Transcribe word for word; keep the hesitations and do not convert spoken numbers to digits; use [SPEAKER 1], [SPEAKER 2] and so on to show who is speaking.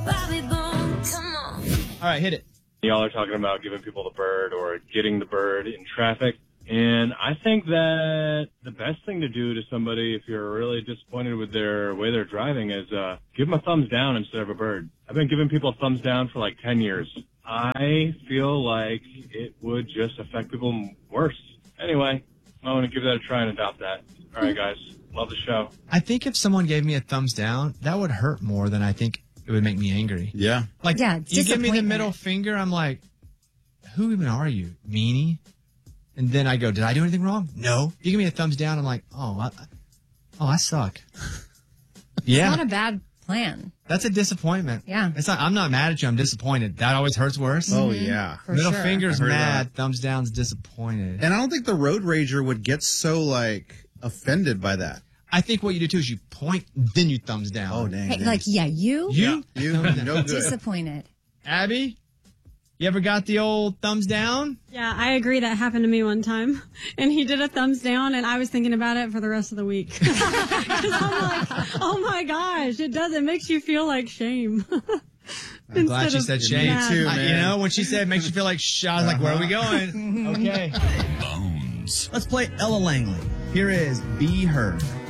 [SPEAKER 1] Bobby Bone, come on.
[SPEAKER 2] All right, hit it.
[SPEAKER 3] Y'all are talking about giving people the bird or getting the bird in traffic. And I think that the best thing to do to somebody if you're really disappointed with their way they're driving is uh, give them a thumbs down instead of a bird. I've been giving people thumbs down for like ten years. I feel like it would just affect people worse. Anyway, I want to give that a try and adopt that. All right, guys. Love the show.
[SPEAKER 2] I think if someone gave me a thumbs down, that would hurt more than I think it would make me angry.
[SPEAKER 4] Yeah.
[SPEAKER 2] Like,
[SPEAKER 5] Yeah,
[SPEAKER 2] you give me the
[SPEAKER 5] disappointment.
[SPEAKER 2] middle finger, I'm like, who even are you, meanie? And then I go, did I do anything wrong? No. You give me a thumbs down, I'm like, oh, I, oh, I suck. Yeah.
[SPEAKER 5] It's not a bad plan.
[SPEAKER 2] That's a disappointment.
[SPEAKER 5] Yeah.
[SPEAKER 2] It's not, I'm not mad at you. I'm disappointed. That always hurts worse.
[SPEAKER 4] Oh, yeah.
[SPEAKER 5] For
[SPEAKER 2] Middle
[SPEAKER 5] sure.
[SPEAKER 2] finger's
[SPEAKER 4] I've heard
[SPEAKER 2] mad.
[SPEAKER 4] that.
[SPEAKER 2] Thumbs down's disappointed.
[SPEAKER 4] And I don't think the road rager would get so, like, offended by that.
[SPEAKER 2] I think what you do too is you point, then you thumbs down.
[SPEAKER 4] Oh, dang.
[SPEAKER 5] Hey,
[SPEAKER 4] dang.
[SPEAKER 5] like, yeah, you?
[SPEAKER 2] You?
[SPEAKER 4] You,
[SPEAKER 2] Thumbs down.
[SPEAKER 4] no good.
[SPEAKER 5] Disappointed.
[SPEAKER 2] Abby? You ever got the old thumbs down?
[SPEAKER 6] Yeah, I agree. That happened to me one time. And he did a thumbs down, and I was thinking about it for the rest of the week. 'Cause I'm like, oh my gosh, it does. It makes you feel like shame.
[SPEAKER 2] I'm glad
[SPEAKER 6] Instead
[SPEAKER 2] she
[SPEAKER 6] of
[SPEAKER 2] said shame.
[SPEAKER 6] mad.
[SPEAKER 4] Me too,
[SPEAKER 2] I-
[SPEAKER 4] man.
[SPEAKER 2] you know, when she said it makes you feel like sh- I was like, where are we going? Okay.
[SPEAKER 7] Bones.
[SPEAKER 2] Let's play Ella Langley. Here is Be Heard.